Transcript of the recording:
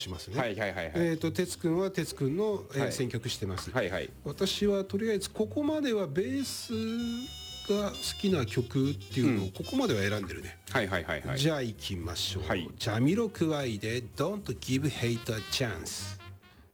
しますね。 はいはいはいはい。 哲くんは哲くんの、 はい選曲してます。 はいはい。 私はとりあえずここまではベースが好きな曲っていうのをここまでは選んでるね。 はいはいはいはい。 じゃあ行きましょう。 はいジャミロクワイで Don't Give Hate a Chance。